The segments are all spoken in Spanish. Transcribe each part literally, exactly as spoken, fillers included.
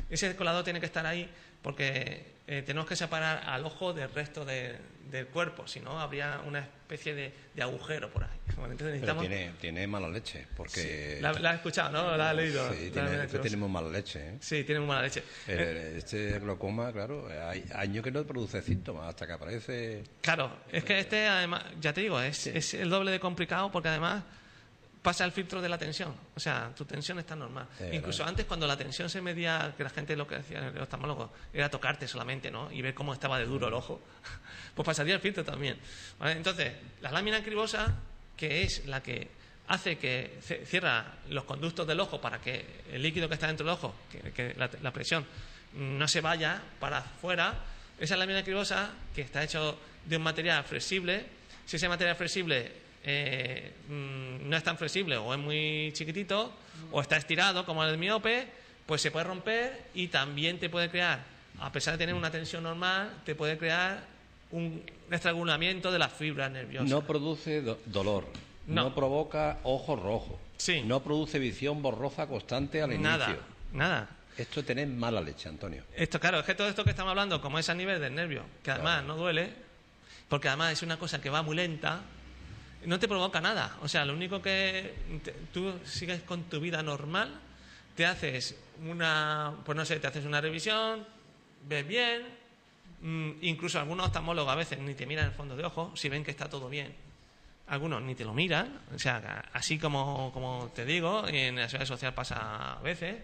Ese colador tiene que estar ahí porque eh, tenemos que separar al ojo del resto de, del cuerpo, si no habría una especie de, de agujero por ahí. Bueno, entonces necesitamos... Pero tiene, tiene mala leche, porque... Sí. La, la has escuchado, ¿no? La has leído. Sí, tiene, este tenemos mala leche, ¿eh? Sí, tiene muy mala leche. Eh, este glaucoma, claro, hay años que no produce síntomas, hasta que aparece... Claro, es que este, además, ya te digo, es, sí. es el doble de complicado porque además... pasa el filtro de la tensión, o sea, tu tensión está normal. Eh, Incluso ¿verdad? Antes, cuando la tensión se medía, que la gente lo que decía el oftalmólogo era tocarte solamente, ¿no? Y ver cómo estaba de duro el ojo, pues pasaría el filtro también. ¿Vale? Entonces, la lámina cribosa, que es la que hace que cierra los conductos del ojo para que el líquido que está dentro del ojo, que, que la, la presión, no se vaya para afuera, esa lámina cribosa, que está hecho de un material flexible, si ese material flexible Eh, no es tan flexible o es muy chiquitito o está estirado como el del miope, pues se puede romper y también te puede crear, a pesar de tener una tensión normal, te puede crear un estrangulamiento de las fibras nerviosas. No produce do dolor, no. no provoca ojos rojos, sí. no produce visión borrosa constante al nada, inicio. Nada. Esto es tener mala leche, Antonio. Esto, claro, es que todo esto que estamos hablando, como es a nivel del nervio, que además claro. no duele, porque además es una cosa que va muy lenta, no te provoca nada. O sea, lo único que te, tú sigues con tu vida normal, te haces una, pues no sé, te haces una revisión, ves bien, mmm, incluso algunos oftalmólogos a veces ni te miran el fondo de ojo, si ven que está todo bien. Algunos ni te lo miran, o sea, así como, como te digo, en la seguridad social pasa a veces,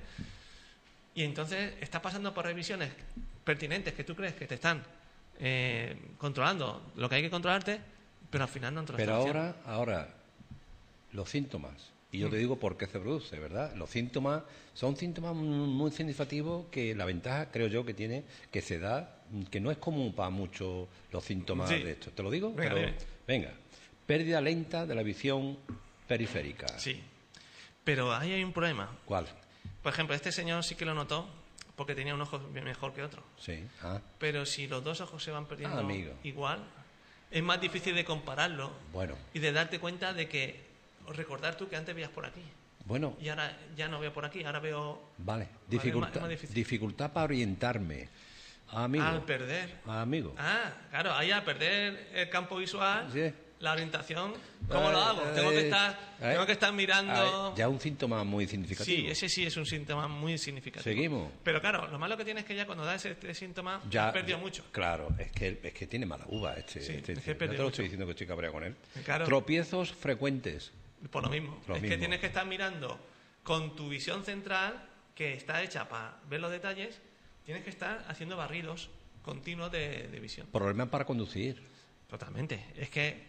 y entonces estás pasando por revisiones pertinentes que tú crees que te están eh, controlando lo que hay que controlarte, pero al final no te lo Pero ahora, ahora, los síntomas, y yo mm. te digo por qué se produce, ¿verdad? Los síntomas son síntomas muy significativos que la ventaja, creo yo, que tiene, que se da, que no es común para muchos los síntomas sí. de esto. ¿Te lo digo? Venga, pero, venga, pérdida lenta de la visión periférica. Sí, pero ahí hay un problema. ¿Cuál? Por ejemplo, este señor sí que lo notó porque tenía un ojo mejor que otro. Sí. Ah. Pero si los dos ojos se van perdiendo ah, amigo. igual... es más difícil de compararlo bueno. y de darte cuenta de que, recordar tú que antes veías por aquí. Bueno. Y ahora ya no veo por aquí, ahora veo... Vale, dificultad, más, más dificultad para orientarme. Amigo. Al perder. Amigo. Ah, claro, ahí al perder el campo visual, sí. la orientación, ¿cómo eh, lo hago? Tengo eh, que estar, eh, tengo que estar mirando... Eh, ya un síntoma muy significativo. Sí, ese sí es un síntoma muy significativo. Seguimos. Pero claro, lo malo que tienes es que ya cuando das este síntoma, ya has perdido mucho. Claro, es que, es que tiene mala uva este. Sí, este, es este. que No te lo estoy diciendo que estoy cabreado con él. Claro. Tropiezos frecuentes. Por lo mismo. Lo es mismo. que tienes que estar mirando con tu visión central, que está hecha para ver los detalles, tienes que estar haciendo barridos continuos de, de visión. Problemas para conducir. Totalmente. Es que...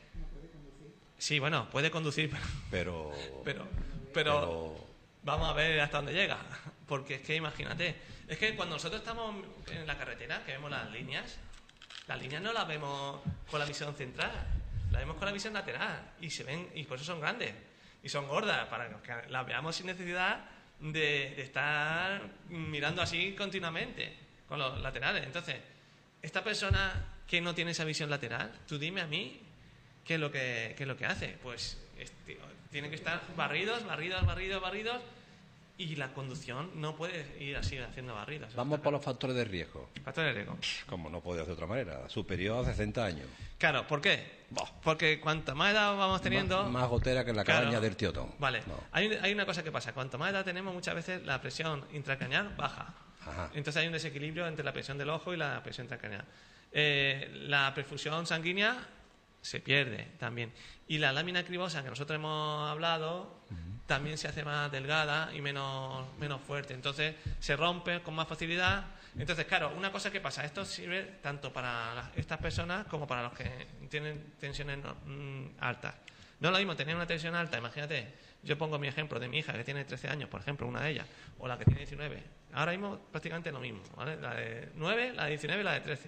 Sí, bueno, puede conducir, pero... Pero... Pero... pero... Vamos a ver hasta dónde llega. Porque es que imagínate. Es que cuando nosotros estamos en la carretera, que vemos las líneas, las líneas no las vemos con la visión central, las vemos con la visión lateral. Y se ven, y por eso son grandes. Y son gordas, para que las veamos sin necesidad de, de estar mirando así continuamente, con los laterales. Entonces, esta persona que no tiene esa visión lateral, tú dime a mí qué es lo que, qué es lo que hace. Pues este, tienen que estar barridos, barridos, barridos, barridos, y la conducción no puede ir así haciendo barridos. Vamos por los factores de riesgo. Factores de riesgo. Como no puede ser de otra manera, superior a sesenta años. Claro, ¿por qué? Porque cuanto más edad vamos teniendo... Más, más gotera que la claro, cabaña del tío Tom. Vale, no. hay, hay una cosa que pasa. Cuanto más edad tenemos, muchas veces la presión intracraneal baja. Ajá. Entonces hay un desequilibrio entre la presión del ojo y la presión intracraneal. Eh, la perfusión sanguínea se pierde también. Y la lámina cribosa que nosotros hemos hablado uh-huh. también se hace más delgada y menos, menos fuerte. Entonces se rompe con más facilidad. Entonces, claro, una cosa que pasa, esto sirve tanto para las, estas personas como para los que tienen tensiones no, mm, altas. No es lo mismo tener una tensión alta, imagínate, yo pongo mi ejemplo de mi hija que tiene trece años, por ejemplo, una de ellas, o la que tiene diecinueve. Ahora mismo prácticamente lo mismo, ¿vale? La de nueve, la de diecinueve y la de trece.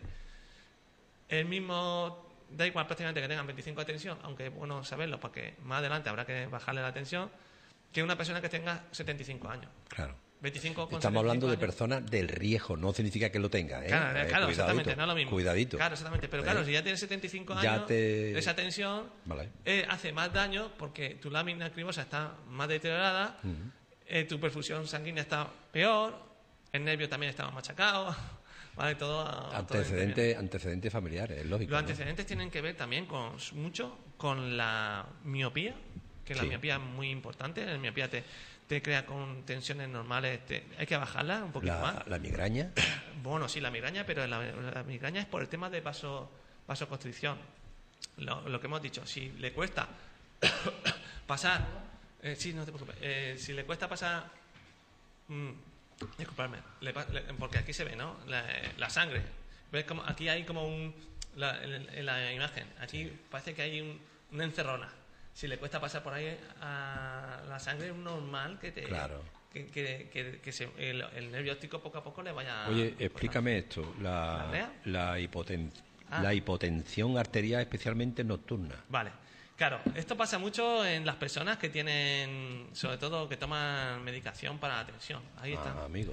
El mismo... Da igual prácticamente que tengan veinticinco de tensión, aunque es bueno saberlo porque más adelante habrá que bajarle la tensión, que una persona que tenga setenta y cinco años. Claro. veinticinco con Estamos hablando años. de personas del riesgo, no significa que lo tenga. ¿eh? Claro, eh, claro exactamente, no es lo mismo. Cuidadito. Claro, exactamente. Pero ¿Eh? claro, si ya tienes setenta y cinco años, ya te... esa tensión vale. eh, hace más daño porque tu lámina cribosa está más deteriorada, uh-huh. eh, tu perfusión sanguínea está peor. el nervio también está más machacado, ¿vale? Todo, antecedentes, todo antecedentes familiares, es lógico. Los ¿no? antecedentes tienen que ver también con mucho con la miopía, que sí. La miopía es muy importante. La miopía te, te crea con tensiones normales, te, hay que bajarla un poquito la, más. ¿La migraña? Bueno, sí, la migraña, pero la, la migraña es por el tema de vaso, vasoconstricción. Lo, lo que hemos dicho, si le cuesta pasar, eh, sí, no te preocupes, eh, si le cuesta pasar, mmm, disculpadme, le, le, porque aquí se ve, ¿no? La, la sangre. ¿Ves como aquí hay como un, la, en, en la imagen, aquí parece que hay un, una encerrona. Si le cuesta pasar por ahí a la sangre, es normal que te, claro. que, que, que, que se, el, el nervio óptico poco a poco le vaya. Oye, explícame esto, la, ¿La, la hipotensión. Ah. La hipotensión arterial, especialmente nocturna. Vale, claro, esto pasa mucho en las personas que tienen, sobre todo que toman medicación para la tensión. Ahí está. Ah, amigo.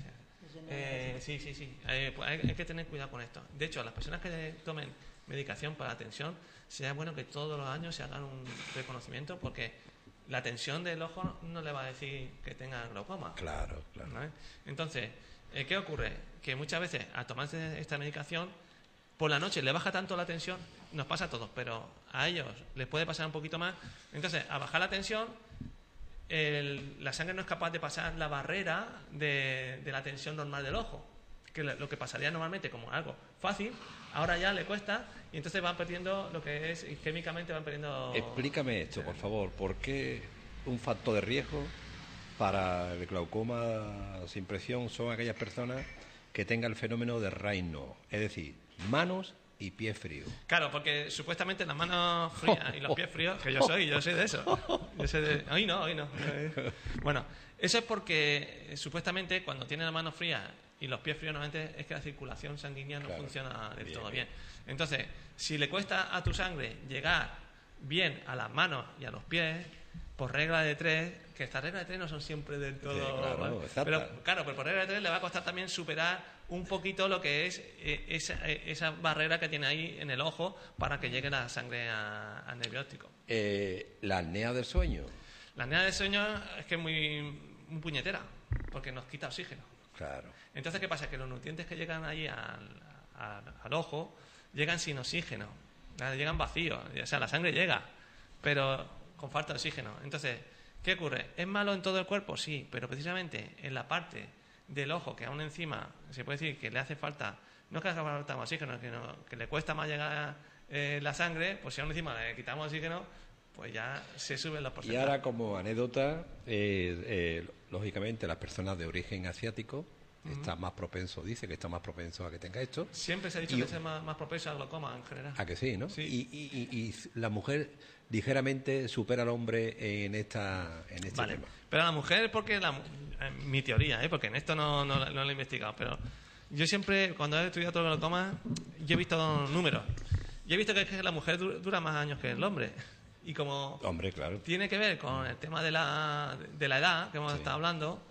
Eh, sí, sí, sí. Eh, pues hay, hay que tener cuidado con esto. De hecho, las personas que tomen medicación para la tensión, sería bueno que todos los años se hagan un reconocimiento, porque la tensión del ojo no le va a decir que tenga glaucoma. Claro, claro. ¿Vale? Entonces, eh, ¿qué ocurre? Que muchas veces al tomarse esta medicación, por la noche le baja tanto la tensión, nos pasa a todos, pero a ellos les puede pasar un poquito más. Entonces, a bajar la tensión, el, la sangre no es capaz de pasar la barrera de, de la tensión normal del ojo, que lo que pasaría normalmente como algo fácil, ahora ya le cuesta, y entonces van perdiendo lo que es, isquémicamente van perdiendo... Explícame esto, por favor, ¿por qué un factor de riesgo para el glaucoma sin presión son aquellas personas que tengan el fenómeno de Raynaud, es decir, manos y pies fríos? Claro, porque supuestamente las manos frías y los pies fríos, que yo soy, yo soy de eso. Yo soy de... Hoy no, hoy no. Bueno, eso es porque eh, supuestamente cuando tienen las manos frías y los pies fríos, normalmente es que la circulación sanguínea no claro. funciona del bien, todo bien. bien. Entonces, si le cuesta a tu sangre llegar bien a las manos y a los pies, por regla de tres, que estas reglas de tres no son siempre del todo... Sí, claro, ¿vale? Pero claro, pero por regla de tres le va a costar también superar un poquito lo que es eh, esa, eh, esa barrera que tiene ahí en el ojo para que llegue la sangre al nervio óptico. Eh, ¿La apnea del sueño? La apnea del sueño es que es muy, muy puñetera, porque nos quita oxígeno. Claro. Entonces, ¿qué pasa? Que los nutrientes que llegan ahí al, al, al ojo llegan sin oxígeno, llegan vacíos, o sea, la sangre llega, pero con falta de oxígeno. Entonces, ¿qué ocurre? ¿Es malo en todo el cuerpo? Sí, pero precisamente en la parte del ojo, que aún encima se puede decir que le hace falta, no es que le haga falta más oxígeno, sino que le cuesta más llegar eh, la sangre, pues si aún encima le quitamos oxígeno, pues ya se suben los porcentajes. Y ahora, como anécdota, eh, eh, lógicamente las personas de origen asiático uh-huh. están más propensos, dice que está más propenso a que tenga esto. Siempre se ha dicho y, que es más, más propenso a glaucoma en general. ¿A que sí, no? Sí. Y, y, y, y la mujer ligeramente supera al hombre en esta en este vale. tema. Pero la mujer, porque la, mi teoría, ¿eh? Porque en esto no, no, no lo he investigado, pero yo siempre, cuando he estudiado todo el glaucoma, yo he visto números. Y he visto que, es que la mujer dura más años que el hombre. Y como hombre, claro. tiene que ver con el tema de la, de la edad que hemos sí. estado hablando,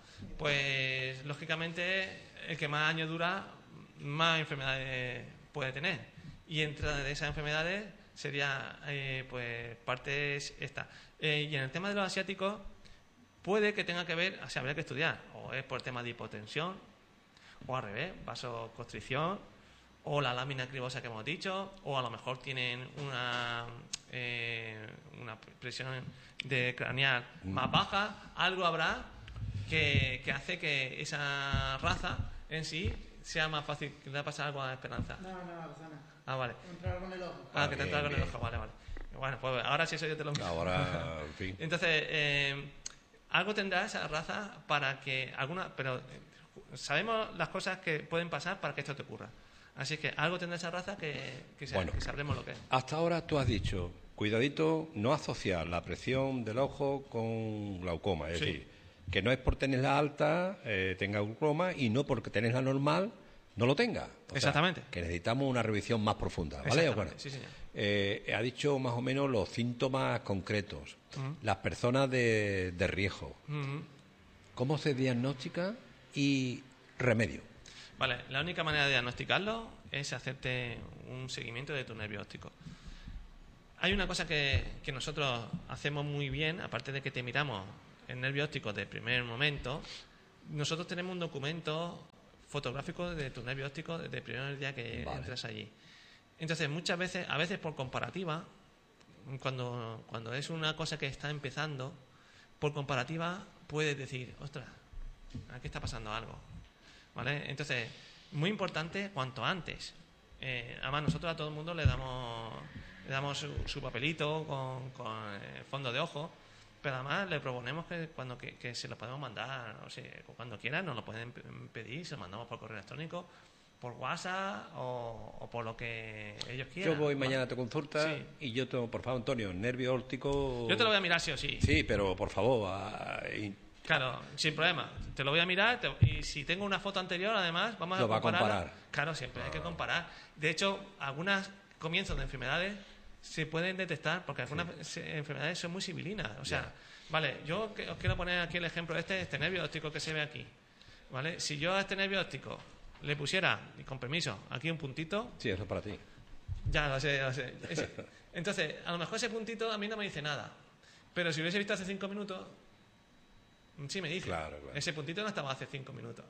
pues lógicamente el que más años dura, más enfermedades puede tener. Y entre esas enfermedades sería eh, pues parte esta. Eh, y en el tema de los asiáticos puede que tenga que ver, o sea, habría que estudiar, o es por tema de hipotensión, o al revés, vasoconstricción, o la lámina cribosa que hemos dicho, o a lo mejor tienen una eh, una presión de craneal más baja, algo habrá que, que hace que esa raza en sí sea más fácil, que le va a pasar algo a la Esperanza. No, no, no pasa nada. Ah, vale. Entrar con el ojo. Ah, que te entra con el ojo, vale, vale. Bueno, pues ahora sí eso yo te lo... Ahora, en fin. Entonces, eh, algo tendrá esa raza para que alguna... Pero eh, sabemos las cosas que pueden pasar para que esto te ocurra. Así que algo tendrá esa raza que, que, sea, bueno, que sabremos lo que es. Hasta ahora tú has dicho, cuidadito, no asociar la presión del ojo con glaucoma. Es sí. decir, que no es por tenerla alta, eh, tenga glaucoma, y no porque tenerla normal, no lo tenga. O Exactamente. Sea, que necesitamos una revisión más profunda, ¿vale? Bueno, sí, señor. Eh, ha dicho más o menos los síntomas concretos, uh-huh. las personas de, de riesgo, uh-huh. cómo se diagnostica y remedio. Vale, la única manera de diagnosticarlo es hacerte un seguimiento de tu nervio óptico. Hay una cosa que, que nosotros hacemos muy bien, aparte de que te miramos el nervio óptico de primer momento, nosotros tenemos un documento fotográfico de tu nervio óptico desde el primer día que vale. entras allí. Entonces, muchas veces, a veces por comparativa, cuando, cuando es una cosa que está empezando, por comparativa puedes decir, ostras, aquí está pasando algo, ¿vale? Entonces, muy importante cuanto antes. Eh, además, nosotros a todo el mundo le damos, le damos su, su papelito con, con eh, fondo de ojo, pero además le proponemos que cuando que, que se lo podemos mandar, o sea, cuando quieran nos lo pueden pedir, se lo mandamos por correo electrónico, por WhatsApp o, o por lo que ellos quieran. Yo voy mañana ¿vale? a tu consulta sí. y yo tengo, por favor, Antonio, nervio óptico... Yo te lo voy a mirar sí o sí. Sí, pero por favor... A... Claro, sin problema. Te lo voy a mirar te... y si tengo una foto anterior, además, vamos lo a comparar. Va a comparar. Claro, siempre ah. hay que comparar. De hecho, algunos comienzos de enfermedades se pueden detectar porque algunas sí. enfermedades son muy sibilinas. O sea, yeah. vale, yo os quiero poner aquí el ejemplo de este, este nervio óptico que se ve aquí. ¿Vale? Si yo a este nervio óptico le pusiera, y con permiso, aquí un puntito... Sí, eso es para ti. Ya, lo sé, lo sé. Ese. Entonces, a lo mejor ese puntito a mí no me dice nada. Pero si lo hubiese visto hace cinco minutos, sí me dice. Claro, claro. Ese puntito no estaba hace cinco minutos.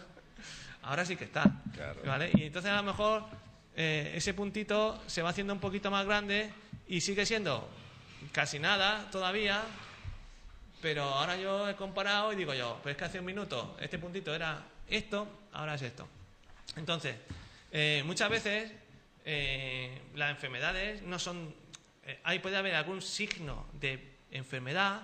Ahora sí que está. Claro. ¿Vale? Y entonces a lo mejor eh, ese puntito se va haciendo un poquito más grande y sigue siendo casi nada todavía, pero ahora yo he comparado y digo yo, pues es que hace un minuto este puntito era esto, ahora es esto. Entonces, eh, muchas veces eh, las enfermedades no son... Eh, ahí puede haber algún signo de enfermedad,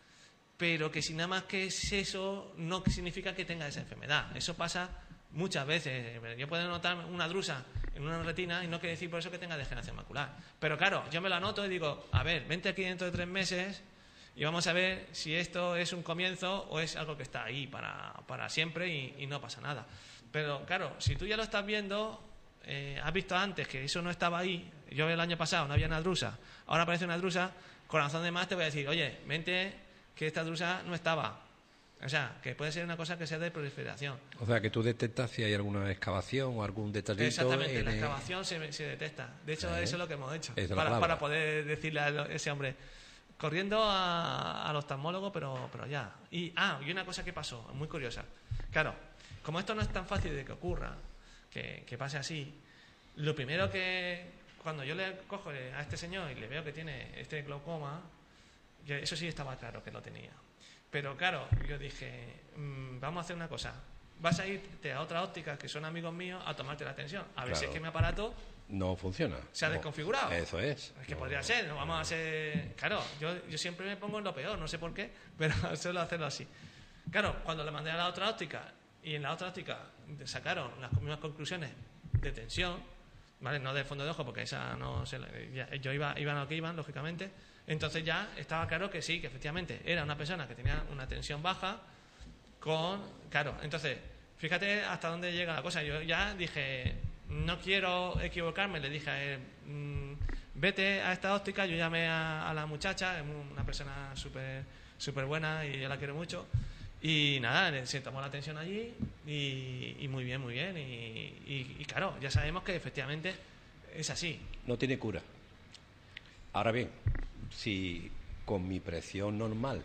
pero que si nada más que es eso, no significa que tenga esa enfermedad. Eso pasa muchas veces. Yo puedo notar una drusa en una retina y no quiere decir por eso que tenga degeneración macular. Pero claro, yo me lo anoto y digo, a ver, vente aquí dentro de tres meses y vamos a ver si esto es un comienzo o es algo que está ahí para, para siempre y, y no pasa nada. Pero claro, si tú ya lo estás viendo, eh, has visto antes que eso no estaba ahí, yo el año pasado no había una drusa, ahora aparece una drusa, con razón de más te voy a decir, oye, vente que esta drusa no estaba. O sea, que puede ser una cosa que sea de proliferación. O sea, que tú detectas si hay alguna excavación o algún detallito. Exactamente, en la el... excavación se, se detecta. De hecho, ¿Eh? eso es lo que hemos hecho. Para, para poder decirle a ese hombre, corriendo a, al oftalmólogo, pero, pero ya. Y, ah, y una cosa que pasó, muy curiosa. Claro, como esto no es tan fácil de que ocurra, que, que pase así, lo primero que, cuando yo le cojo a este señor y le veo que tiene este glaucoma, yo, eso sí estaba claro que lo tenía. Pero claro, yo dije, mmm, vamos a hacer una cosa. Vas a irte a otra óptica, que son amigos míos, a tomarte la atención. A ver claro. si es que mi aparato... no funciona. Se ha no. desconfigurado. Eso es. Es que no, podría no, ser, no vamos no. a ser... Claro, yo, yo siempre me pongo en lo peor, no sé por qué, pero suelo hacerlo así. Claro, cuando le mandé a la otra óptica, y en la otra óptica sacaron las mismas conclusiones de tensión, ¿vale? No de fondo de ojo, porque esa no se la, ya, yo iba, iban a lo que iban, lógicamente. Entonces ya estaba claro que sí, que efectivamente era una persona que tenía una tensión baja con... Claro, entonces, fíjate hasta dónde llega la cosa. Yo ya dije, no quiero equivocarme, le dije a él, mmm, vete a esta óptica. Yo llamé a, a la muchacha, es una persona súper súper buena y yo la quiero mucho. Y nada, se tomó la atención allí y, y muy bien, muy bien. Y, y, y claro, ya sabemos que efectivamente es así. No tiene cura. Ahora bien, si con mi presión normal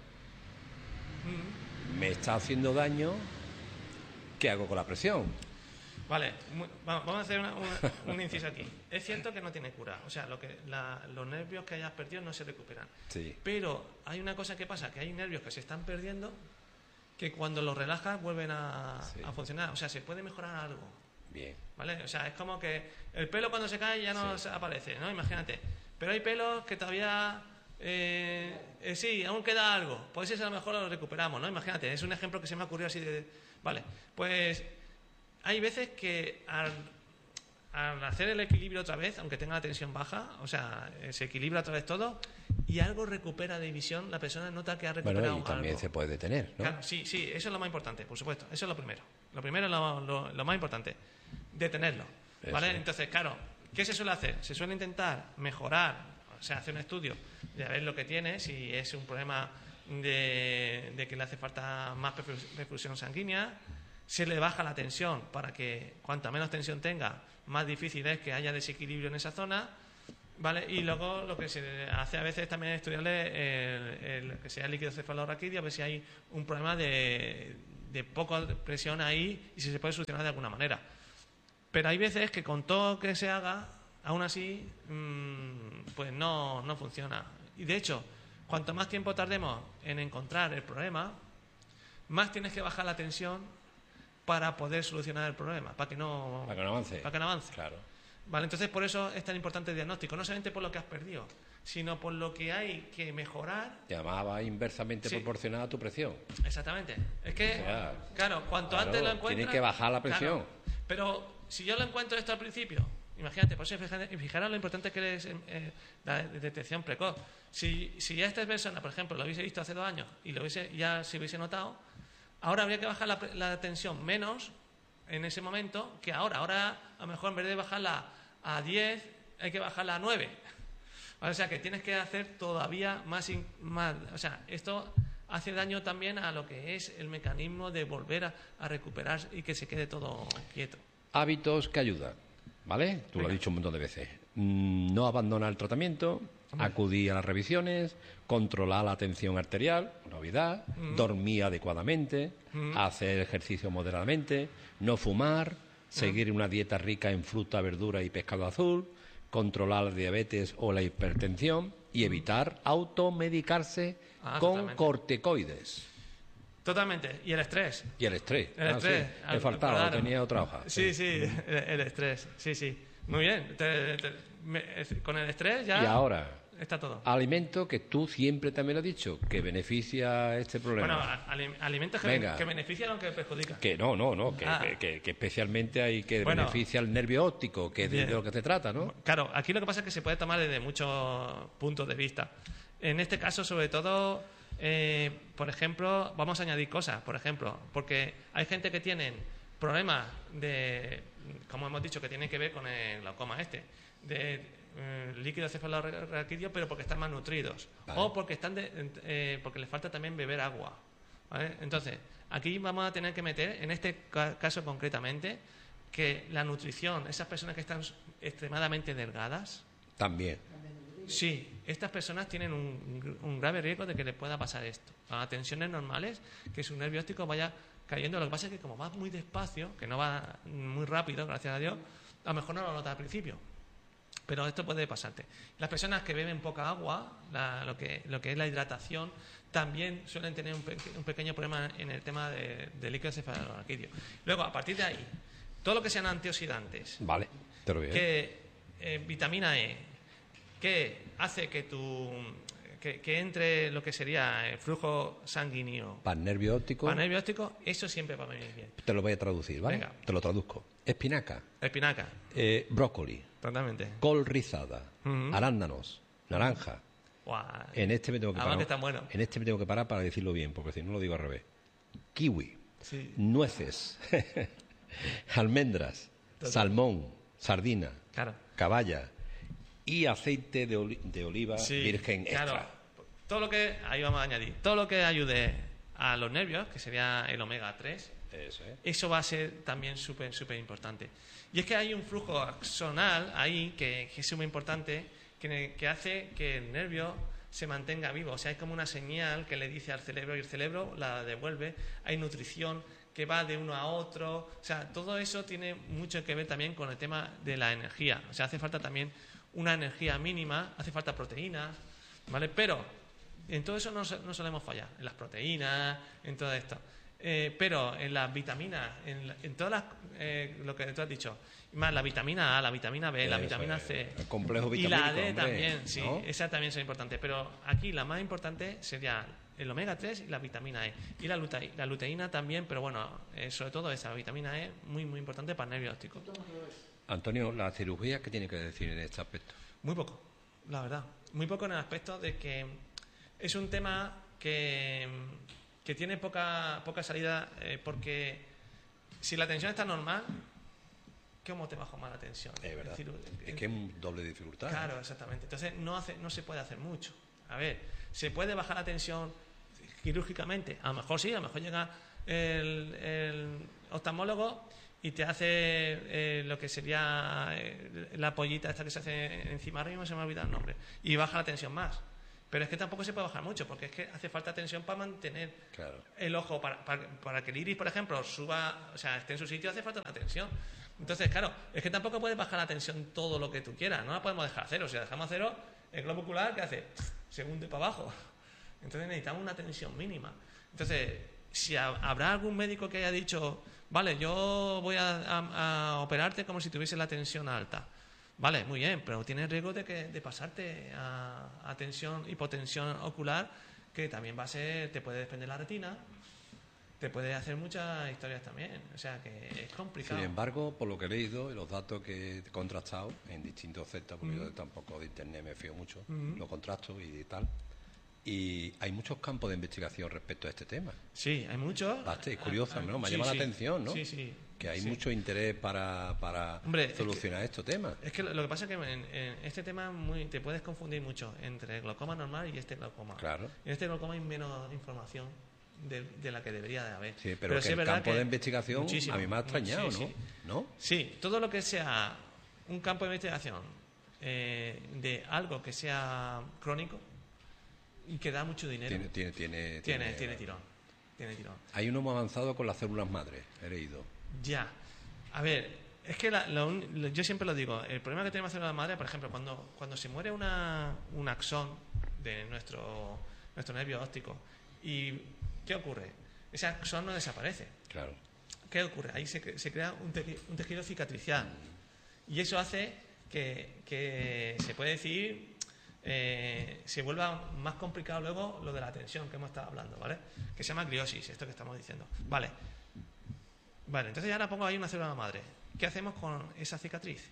mm. me está haciendo daño, ¿qué hago con la presión? Vale, muy, vamos a hacer una, una, un inciso aquí. Es cierto que no tiene cura, o sea, lo que la, los nervios que hayas perdido no se recuperan. Sí. Pero hay una cosa que pasa, que hay nervios que se están perdiendo que cuando los relajas vuelven a, sí. a funcionar. O sea, se puede mejorar algo. Bien. ¿Vale? O sea, es como que el pelo cuando se cae ya no sí. aparece, ¿no? Imagínate. Pero hay pelos que todavía... Eh, eh, sí, aún queda algo. Pues ese a lo mejor lo recuperamos, ¿no? Imagínate, es un ejemplo que se me ha ocurrido así de... Vale, pues hay veces que al, al hacer el equilibrio otra vez, aunque tenga la tensión baja, o sea, se equilibra otra vez todo y algo recupera de visión, la persona nota que ha recuperado algo. Bueno, y también algo. se puede detener, ¿no? Claro, sí, sí, eso es lo más importante, por supuesto, eso es lo primero. Lo primero es lo, lo, lo más importante, detenerlo, ¿vale? Eso. Entonces, claro, ¿qué se suele hacer? Se suele intentar mejorar, o sea, hacer un estudio de ver lo que tiene, si es un problema de, de que le hace falta más perfusión sanguínea, se le baja la tensión para que cuanta menos tensión tenga, más difícil es que haya desequilibrio en esa zona, ¿vale? Y luego lo que se hace a veces también es estudiarle el, el que sea el líquido cefalorraquídeo, a ver si hay un problema de, de poca presión ahí y si se puede solucionar de alguna manera. Pero hay veces que con todo que se haga, aún así, mmm, pues no, no funciona. Y de hecho, cuanto más tiempo tardemos en encontrar el problema, más tienes que bajar la tensión para poder solucionar el problema, para que no, para que no avance. Para que no avance. Claro. Vale, entonces por eso es tan importante el diagnóstico, no solamente por lo que has perdido, sino por lo que hay que mejorar. Te llamaba inversamente Sí. proporcionada a tu presión. Exactamente. Es que, O sea, claro, cuanto claro, antes lo encuentras... tienes que bajar la presión. Claro, pero si yo lo encuentro esto al principio, imagínate, por eso fijaros lo importante que es eh, la detección precoz. Si, si ya esta persona, por ejemplo, lo hubiese visto hace dos años y lo hubiese, ya se hubiese notado, ahora habría que bajar la, la tensión menos en ese momento que ahora. Ahora, a lo mejor, en vez de bajarla a diez, hay que bajarla a nueve. O sea, que tienes que hacer todavía más, in, más... O sea, esto hace daño también a lo que es el mecanismo de volver a, a recuperar y que se quede todo quieto. Hábitos que ayudan, ¿vale? Tú Venga. Lo has dicho un montón de veces. Mm, no abandonar el tratamiento, Hombre. acudir a las revisiones, controlar la tensión arterial, novedad, mm. dormir adecuadamente, mm. hacer ejercicio moderadamente, no fumar, mm. seguir una dieta rica en fruta, verdura y pescado azul, controlar la diabetes o la hipertensión y evitar automedicarse ah, con totalmente. corticoides. Totalmente. Y el estrés. Y el estrés. El ah, estrés. Sí. He faltado, claro. Tenía otra hoja. Sí, sí, sí el, el estrés. Sí, sí. Muy bien. Te, te, me, con el estrés ya... Y ahora... Está todo. Alimento que tú siempre también lo has dicho, que beneficia este problema. Bueno, alimentos que, que benefician o que perjudican. Que no, no, no, que, ah. que, que, que especialmente hay que bueno, beneficia al nervio óptico, que es de, de lo que se trata, ¿no? Claro, aquí lo que pasa es que se puede tomar desde muchos puntos de vista. En este caso, sobre todo, eh, por ejemplo, vamos a añadir cosas, por ejemplo, porque hay gente que tienen problemas de, como hemos dicho, que tienen que ver con el glaucoma este, de Eh, líquido cefalorraquídeo, pero porque están más nutridos vale. o porque están de, eh, porque les falta también beber agua, ¿vale? Entonces aquí vamos a tener que meter en este ca caso concretamente que la nutrición, esas personas que están extremadamente delgadas también sí, estas personas tienen un, un grave riesgo de que les pueda pasar esto a tensiones normales, que su nervio óptico vaya cayendo. Lo que pasa es que como va muy despacio, que no va muy rápido, gracias a Dios, a lo mejor no lo notas al principio. Pero esto puede pasarte. Las personas que beben poca agua, la, lo, que, lo que es la hidratación, también suelen tener un, pe un pequeño problema en el tema de, de líquido cefalorraquídeo. Luego, a partir de ahí, todo lo que sean antioxidantes, vale, te lo voy a que eh, vitamina E, que hace que tu que, que entre lo que sería el flujo sanguíneo para el nervio óptico, para el nervio óptico, eso siempre va a venir bien. Te lo voy a traducir, ¿vale? Venga. Te lo traduzco. Espinaca. Espinaca. Eh, brócoli. Totalmente. Col rizada, uh-huh. arándanos, naranja. Wow. En este me tengo que ah, parar. Que está bueno. En este me tengo que parar para decirlo bien, porque si no lo digo al revés. Kiwi, sí. nueces, almendras, Total. salmón, sardina, claro. caballa y aceite de, oli de oliva sí, virgen claro. extra. Todo lo que ahí vamos a añadir, todo lo que ayude a los nervios, que sería el omega tres. Eso, ¿eh? Eso va a ser también súper súper importante. Y es que hay un flujo axonal ahí que, que es súper importante, que, que hace que el nervio se mantenga vivo. O sea, es como una señal que le dice al cerebro y el cerebro la devuelve. Hay nutrición que va de uno a otro. O sea, todo eso tiene mucho que ver también con el tema de la energía. O sea, hace falta también una energía mínima, hace falta proteínas, ¿vale? Pero en todo eso no, no solemos fallar, en las proteínas, en todo esto. Eh, pero en las vitaminas, en, en todas las, eh, lo que tú has dicho, más la vitamina A, la vitamina B, la Eso vitamina es, C el complejo y la D hombre, también, sí, ¿no? esa también son importantes. Pero aquí la más importante sería el omega tres y la vitamina E. Y la, luteína, la luteína también, pero bueno, eh, sobre todo esa vitamina E, muy muy importante para el nervio óptico. Antonio, ¿la cirugía qué tiene que decir en este aspecto? Muy poco, la verdad. Muy poco en el aspecto de que es un tema que... que tiene poca poca salida, eh, porque si la tensión está normal, ¿cómo te bajo más la tensión? Es verdad. Es, decir, es en, que es un doble dificultad. Claro, exactamente. Entonces no hace no se puede hacer mucho. A ver, ¿se puede bajar la tensión quirúrgicamente? A lo mejor sí, a lo mejor llega el, el oftalmólogo y te hace eh, lo que sería eh, la pollita esta que se hace encima arriba, se me ha olvidado el nombre, y baja la tensión más. Pero es que tampoco se puede bajar mucho, porque es que hace falta tensión para mantener Claro. el ojo, para, para, para que el iris, por ejemplo, suba, o sea, esté en su sitio, hace falta una tensión. Entonces, claro, es que tampoco puedes bajar la tensión todo lo que tú quieras, no la podemos dejar a cero. Si la dejamos a cero, el globo ocular, ¿qué hace? Se hunde para abajo. Entonces necesitamos una tensión mínima. Entonces, si ha, habrá algún médico que haya dicho, vale, yo voy a, a, a operarte como si tuviese la tensión alta. Vale, muy bien, pero tienes riesgo de, que, de pasarte a, a tensión, hipotensión ocular, que también va a ser, te puede desprender la retina, te puede hacer muchas historias también. O sea, que es complicado. Sin embargo, por lo que he leído y los datos que he contrastado en distintos sectores, porque mm. yo tampoco de internet me fío mucho, mm. lo contrasto y tal. Y hay muchos campos de investigación respecto a este tema. Sí, hay muchos. Bastante, es curioso, ¿no? Me ha sí, llamado sí. la atención, ¿no? Sí, sí. Que hay sí. mucho interés para, para Hombre, solucionar es que, estos temas. Es que lo, lo que pasa es que en, en este tema muy, te puedes confundir mucho entre el glaucoma normal y este glaucoma. Claro. En este glaucoma hay menos información de, de la que debería de haber. Sí, pero, pero que sí el campo de investigación a mí me ha extrañado, sí, ¿no? Sí. ¿no? Sí, todo lo que sea un campo de investigación eh, de algo que sea crónico y que da mucho dinero. Tiene, tiene, tiene, tiene, tiene, tiene tirón. Tiene tirón. Hay uno muy avanzado con las células madre, he leído. Ya. A ver, es que la, la un, yo siempre lo digo, el problema que tenemos en células madre, por ejemplo, cuando, cuando se muere una, un axón de nuestro, nuestro nervio óptico, ¿y qué ocurre? Ese axón no desaparece. Claro. ¿Qué ocurre? Ahí se, se crea un, te, un tejido cicatricial. Y eso hace que, que se puede decir... Eh, se vuelva más complicado luego lo de la tensión que hemos estado hablando, ¿vale? Que se llama gliosis, esto que estamos diciendo. Vale. Vale, entonces ya ahora pongo ahí una célula madre. ¿Qué hacemos con esa cicatriz?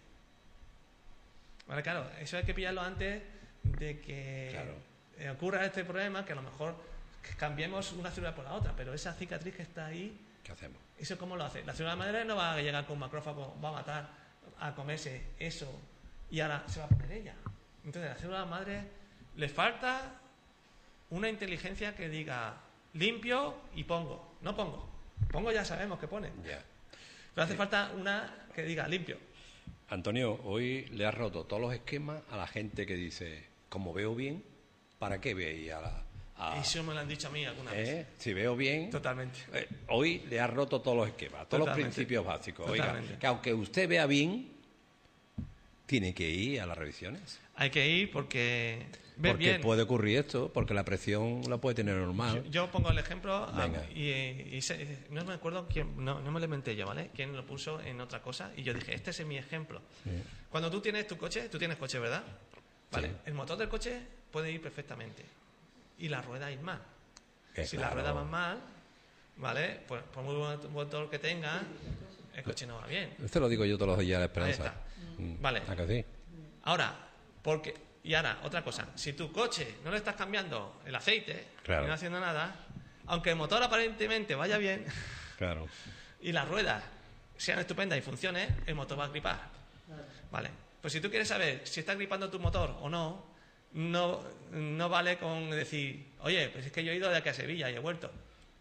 Vale, claro, eso hay que pillarlo antes de que claro. ocurra este problema, que a lo mejor cambiemos una célula por la otra, pero esa cicatriz que está ahí, ¿qué hacemos? ¿Eso cómo lo hace? La célula madre no va a llegar con un macrófago, va a matar, a comerse eso y ahora se va a poner ella. Entonces, a la célula madre le falta una inteligencia que diga limpio y pongo. No pongo. Pongo ya sabemos que pone. Yeah. Pero hace sí. falta una que diga limpio. Antonio, hoy le has roto todos los esquemas a la gente que dice, como veo bien, ¿para qué veis a la...? A... Eso me lo han dicho a mí alguna ¿Eh? vez. Si veo bien... Totalmente. Eh, hoy le has roto todos los esquemas, todos Totalmente. los principios básicos. Totalmente. Oiga, que aunque usted vea bien, tiene que ir a las revisiones. Hay que ir porque... Ver porque bien. puede ocurrir esto, porque la presión la puede tener normal. Yo, yo pongo el ejemplo Venga. y, y se, no me acuerdo quién, no, no me lo inventé yo, ¿vale? Quién lo puso en otra cosa y yo dije, este es mi ejemplo. Sí. Cuando tú tienes tu coche, tú tienes coche, ¿verdad? Vale. Sí. El motor del coche puede ir perfectamente y la rueda ir mal. Es si claro. la rueda va mal, ¿vale? Pues por muy buen motor que tenga, el coche no va bien. Esto lo digo yo todos los días, la esperanza. Ahí está. Mm. Vale. ¿A que sí? Ahora, porque... Y ahora, otra cosa, si tu coche no le estás cambiando el aceite, claro. no haciendo nada, aunque el motor aparentemente vaya bien, claro. y las ruedas sean estupendas y funcione, el motor va a gripar. Vale. Pues si tú quieres saber si está gripando tu motor o no, no, no vale con decir, oye, pues es que yo he ido de aquí a Sevilla y he vuelto.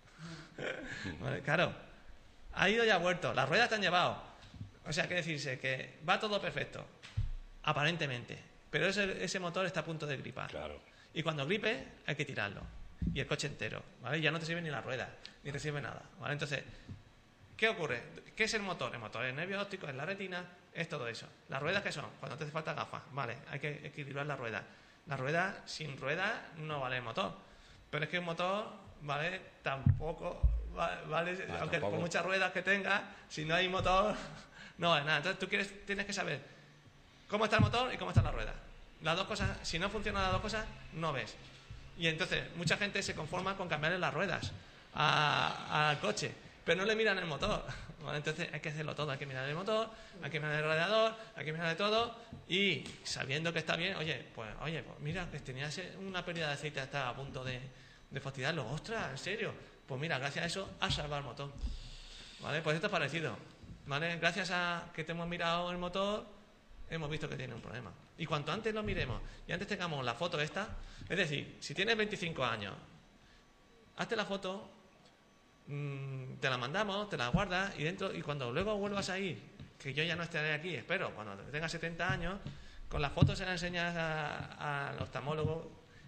Vale, claro. Ha ido y ha vuelto, las ruedas te han llevado. O sea, que decirse que va todo perfecto, aparentemente. Pero ese, ese motor está a punto de gripar. Claro. Y cuando gripe, hay que tirarlo. Y el coche entero, ¿vale? Ya no te sirve ni la rueda, ni te sirve nada, ¿vale? Entonces, ¿qué ocurre? ¿Qué es el motor? El motor es el nervio óptico, es la retina, es todo eso. ¿Las ruedas qué son? Cuando te hace falta gafas, ¿vale? Hay que equilibrar la rueda. La rueda, sin rueda, no vale el motor. Pero es que un motor, ¿vale? Tampoco vale, ah, aunque tampoco. por muchas ruedas que tenga, si no hay motor, no vale nada. Entonces, tú quieres, tienes que saber cómo está el motor y cómo está la rueda. Las dos cosas, si no funcionan las dos cosas, no ves. Y entonces, mucha gente se conforma con cambiarle las ruedas al coche, pero no le miran el motor. ¿Vale? Entonces, hay que hacerlo todo. Hay que mirar el motor, hay que mirar el radiador, hay que mirar de todo. Y sabiendo que está bien, oye, pues oye, pues mira, que tenías una pérdida de aceite hasta a punto de, de fastidiarlo. ¡Ostras! ¿En serio? Pues mira, gracias a eso, has salvado el motor. ¿Vale? Pues esto es parecido. ¿Vale? Gracias a que te hemos mirado el motor, hemos visto que tiene un problema. Y cuanto antes lo miremos y antes tengamos la foto esta, es decir, si tienes veinticinco años, hazte la foto, mmm, te la mandamos, te la guardas y dentro y cuando luego vuelvas a ir, que yo ya no estaré aquí, espero, cuando tengas setenta años, con la foto se la enseñas a, al oftalmólogo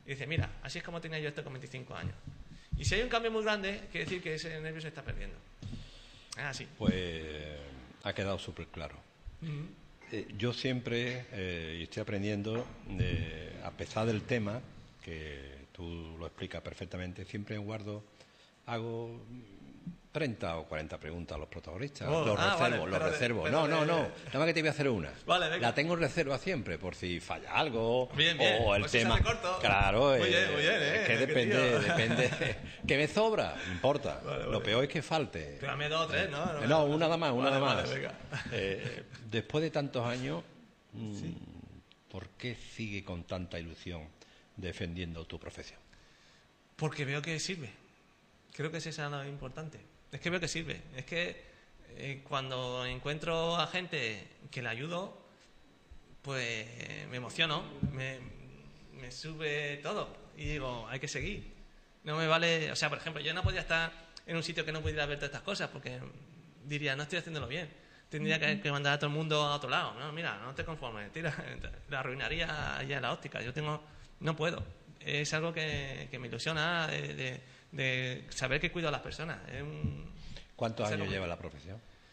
y dice, mira, así es como tenía yo esto con veinticinco años. Y si hay un cambio muy grande, quiere decir que ese nervio se está perdiendo. Es así. Pues ha quedado súper claro. Uh-huh. Eh, yo siempre, eh, y estoy aprendiendo, eh, a pesar del tema, que tú lo explicas perfectamente, siempre guardo, hago treinta o cuarenta preguntas a los protagonistas. Oh, los ah, reservo, vale, los pero de- reservo. pero no, no, de- no. Nada más que te voy a hacer una. Vale, venga. La tengo en reserva siempre, por si falla algo. Bien, bien. O el Pues si se tema. hace corto. Claro, Muy eh, bien, muy bien, eh, es que qué depende, tío. depende. ¿Que me sobra? No importa. Vale, vale. Lo peor es que falte. Pero dame dos o tres, ¿no? Eh, No, una nada más, una Vale, nada vale, más. venga. Eh, después de tantos años, mm, ¿por qué sigue con tanta ilusión defendiendo tu profesión? Porque veo que sirve. Creo que ese es lo importante. Es que veo que sirve. Es que eh, cuando encuentro a gente que le ayudo, pues me emociono, me, me sube todo. Y digo, hay que seguir. No me vale... O sea, por ejemplo, yo no podía estar en un sitio que no pudiera ver todas estas cosas, porque diría, no estoy haciéndolo bien. Tendría que, que mandar a todo el mundo a otro lado. No, mira, no te conformes. Tira, la arruinaría allá en la óptica. Yo tengo... No puedo. Es algo que, que me ilusiona de, de, de saber que cuido a las personas. Es un, ¿Cuántos es años algo- lleva la profesión?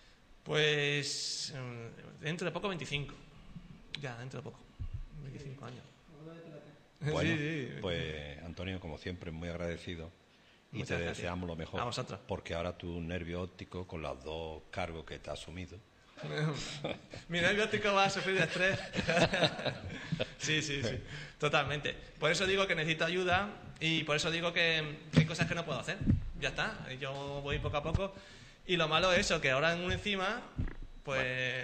Pues mm, dentro de poco veinticinco. Ya, dentro de poco. veinticinco años. Bueno, Sí, sí. pues Antonio, como siempre, muy agradecido y Muchas te gracias. deseamos lo mejor. A vosotros. Porque ahora tu nervio óptico, con los dos cargos que te has asumido, Mi nervio óptico va a sufrir de estrés. Sí, sí, sí. Totalmente. Por eso digo que necesito ayuda y por eso digo que, que hay cosas que no puedo hacer. Ya está. Yo voy poco a poco. Y lo malo es eso, que ahora en un encima, pues...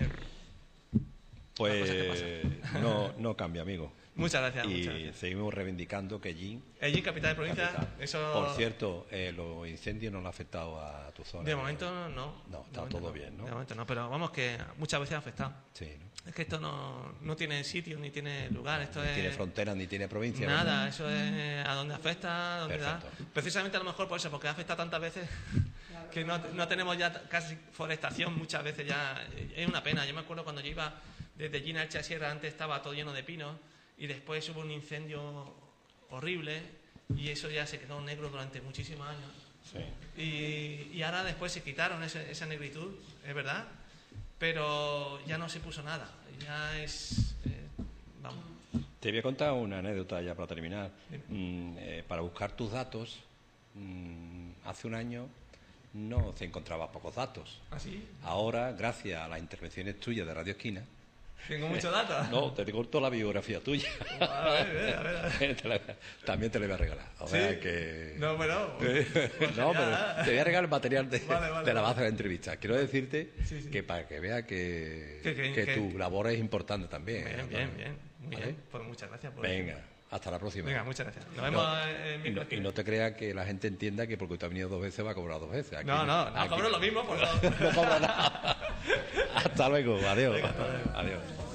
pues Las cosas que no, no cambia, amigo. Muchas gracias. Y muchas gracias. seguimos reivindicando que Jin... Allí, capital de provincia, capital. eso... Por cierto, eh, los incendios no le han afectado a tu zona. De momento no. No, De está momento todo no. bien, ¿no? De momento no, pero vamos que muchas veces ha afectado. Sí, ¿no? Es que esto no, no tiene sitio ni tiene lugar. Esto Ni es... tiene frontera ni tiene provincia. ¿no? Nada, eso es a dónde afecta, a dónde da. Perfecto. Precisamente a lo mejor por eso, porque afecta tantas veces que no, no tenemos ya casi forestación muchas veces ya. Es una pena. Yo me acuerdo cuando yo iba desde Gina Elche a Sierra, antes estaba todo lleno de pinos y después hubo un incendio horrible y eso ya se quedó negro durante muchísimos años. Sí. Y, y ahora después se quitaron ese- esa negritud, es verdad, pero ya no se puso nada. Ya es... eh, vamos. Te voy a contar una anécdota ya para terminar. Mm, eh, para buscar tus datos, mm, hace un año no se encontraba pocos datos. ¿Así? Ahora, gracias a las intervenciones tuyas de Radio Esquina, ¿Tengo muchos datos? no, te corto la biografía tuya. A ver, a ver, a ver. Te la- también te la voy a regalar. O ¿Sí? sea que... No, bueno. no, pero te voy a regalar el material de, Vale, vale, de la vale. base de la entrevista. Quiero decirte Sí, sí. que para que veas que, Que- que- que que- tu labor es importante también. Bien, Antonio. bien, bien. Muy ¿Vale? bien. Pues muchas gracias por Venga, hasta la próxima. Venga, muchas gracias. Nos vemos No, en y, mi no, y no te creas que la gente entienda que porque tú has venido dos veces va a cobrar dos veces. Aquí- No, no, no aquí- cobro lo mismo por dos. no cobra nada. Hasta luego, adiós. Adiós.